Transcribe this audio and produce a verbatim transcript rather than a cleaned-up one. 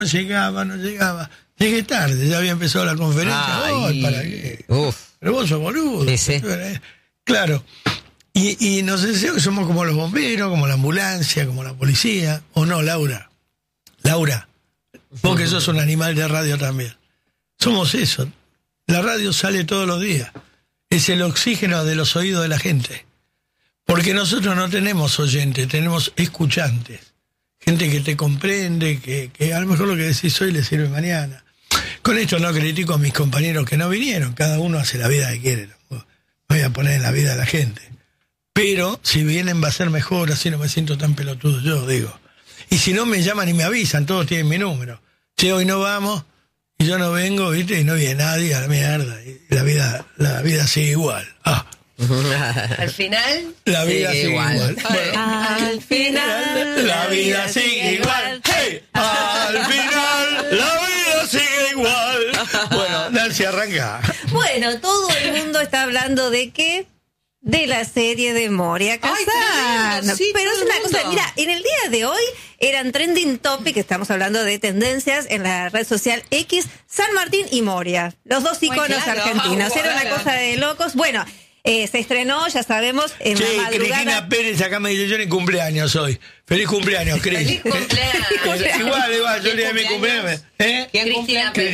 no llegaba, no llegaba. Llegué tarde, ya había empezado la conferencia. Ay, ¿para qué? Uf. Pero vos sos boludo. Sí, sí. Claro. Y, y nos decía que somos como los bomberos, como la ambulancia, como la policía. ¿O no, Laura? Laura, vos que sos un animal de radio también. Somos eso. La radio sale todos los días. Es el oxígeno de los oídos de la gente. Porque nosotros no tenemos oyentes, tenemos escuchantes. Gente que te comprende, que, que a lo mejor lo que decís hoy le sirve mañana. Con esto no critico a mis compañeros que no vinieron. Cada uno hace la vida que quiere. No voy a poner en la vida de la gente. Pero si vienen va a ser mejor, así no me siento tan pelotudo yo, digo. Y si no me llaman y me avisan, todos tienen mi número. Che, hoy no vamos, y yo no vengo, ¿viste? Y no viene nadie, a la mierda. Y la vida, la vida sigue igual. Ah. Al final la vida sigue, sigue igual, igual. Bueno, al final la vida sigue igual. Hey, al final la vida sigue igual. Bueno, Nancy, arranca. Bueno, todo el mundo está hablando de qué, de la serie de Moria Kazan. Sí, pero es una cosa, mira, en el día de hoy eran trending topic, estamos hablando de tendencias en la red social X, San Martín y Moria, los dos iconos claro, argentinos. Era una cosa de locos. Bueno, Eh, se estrenó, ya sabemos, en sí, la madrugada. Cristina Pérez acá me dice, yo ni cumpleaños hoy. Feliz cumpleaños, Cris. Feliz cumpleaños. Igual, igual, yo le di mi cumpleaños. ¿Eh? ¿Quién cumple?